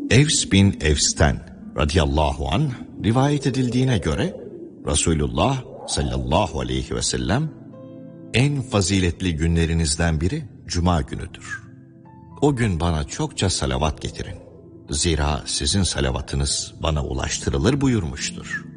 Evs bin Evs'ten radıyallahu anh rivayet edildiğine göre Resulullah sallallahu aleyhi ve sellem en faziletli günlerinizden biri Cuma günüdür. O gün bana çokça salavat getirin. Zira sizin salavatınız bana ulaştırılır buyurmuştur.